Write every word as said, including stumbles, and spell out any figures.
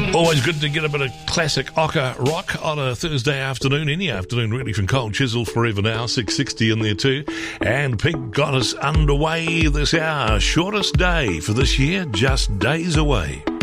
Always good to get a bit of classic Ocker rock on a Thursday afternoon, any afternoon really, from Cold Chisel Forever Now, six sixty in there too. And Pink got us underway this hour. Shortest day for this year, just days away.